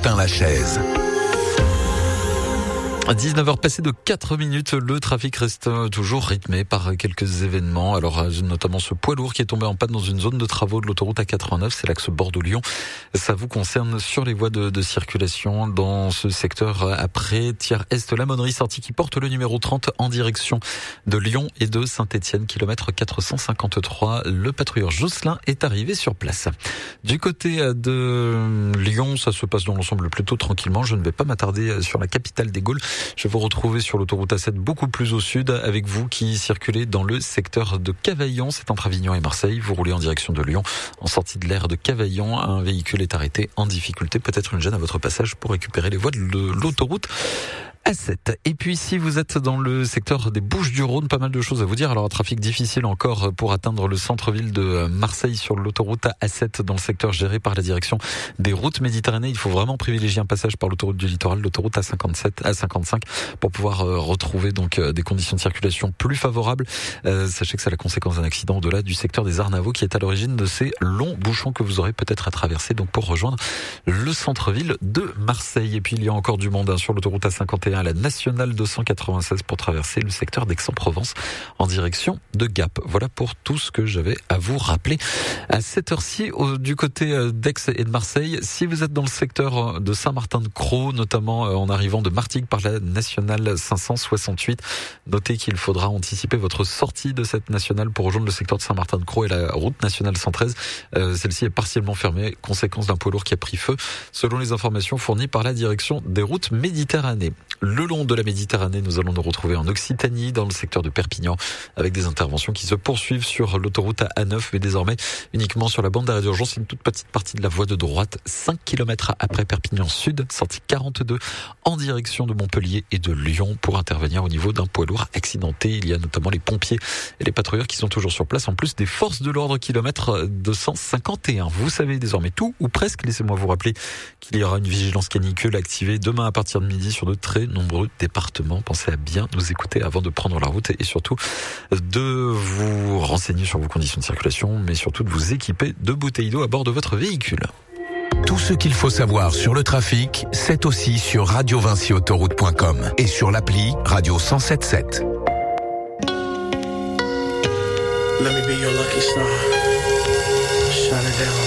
Martin-Lachaise. À 19h passé de 4 minutes, le trafic reste toujours rythmé par quelques événements. Alors, notamment ce poids lourd qui est tombé en panne dans une zone de travaux de l'autoroute A89, c'est l'axe Bordeaux-Lyon. Ça vous concerne sur les voies de circulation dans ce secteur après Thiers-Est-la-Monnerie, sortie qui porte le numéro 30 en direction de Lyon et de Saint-Étienne, kilomètre 453. Le patrouilleur Jocelyn est arrivé sur place. Du côté de Lyon, ça se passe dans l'ensemble plutôt tranquillement. Je ne vais pas m'attarder sur la capitale des Gaules. Je vais vous retrouver sur l'autoroute A7 beaucoup plus au sud avec vous qui circulez dans le secteur de Cavaillon. C'est entre Avignon et Marseille. Vous roulez en direction de Lyon. En sortie de l'aire de Cavaillon, un véhicule est arrêté en difficulté. Peut-être une gêne à votre passage pour récupérer les voies de l'autoroute A7. Et puis si vous êtes dans le secteur des Bouches-du-Rhône, pas mal de choses à vous dire. Alors un trafic difficile encore pour atteindre le centre-ville de Marseille sur l'autoroute A7 dans le secteur géré par la direction des routes Méditerranée. Il faut vraiment privilégier un passage par l'autoroute du littoral, l'autoroute A55 pour pouvoir retrouver donc des conditions de circulation plus favorables. Sachez que c'est la conséquence d'un accident au-delà du secteur des Arnavaux qui est à l'origine de ces longs bouchons que vous aurez peut-être à traverser donc pour rejoindre le centre-ville de Marseille. Et puis il y a encore du monde sur l'autoroute A51 à la nationale 296 pour traverser le secteur d'Aix-en-Provence en direction de Gap. Voilà pour tout ce que j'avais à vous rappeler. À cette heure-ci, du côté d'Aix et de Marseille, si vous êtes dans le secteur de Saint-Martin-de-Crau, notamment en arrivant de Martigues par la nationale 568, notez qu'il faudra anticiper votre sortie de cette nationale pour rejoindre le secteur de Saint-Martin-de-Crau et la route nationale 113. Celle-ci est partiellement fermée, conséquence d'un poids lourd qui a pris feu, selon les informations fournies par la direction des routes Méditerranée. Le long de la Méditerranée, nous allons nous retrouver en Occitanie, dans le secteur de Perpignan, avec des interventions qui se poursuivent sur l'autoroute A9, mais désormais uniquement sur la bande d'arrêt d'urgence, une toute petite partie de la voie de droite, 5 km après Perpignan Sud, sortie 42, en direction de Montpellier et de Lyon, pour intervenir au niveau d'un poids lourd accidenté. Il y a notamment les pompiers et les patrouilleurs qui sont toujours sur place, en plus des forces de l'ordre, kilomètre 251. Vous savez désormais tout, ou presque. Laissez-moi vous rappeler qu'il y aura une vigilance canicule activée demain à partir de midi sur de très nombreux départements. Pensez à bien nous écouter avant de prendre la route et surtout de vous renseigner sur vos conditions de circulation, mais surtout de vous équiper de bouteilles d'eau à bord de votre véhicule. Tout ce qu'il faut savoir sur le trafic, c'est aussi sur radiovinciautoroute.com et sur l'appli Radio 107.7. Let me be your lucky star. Shine it down.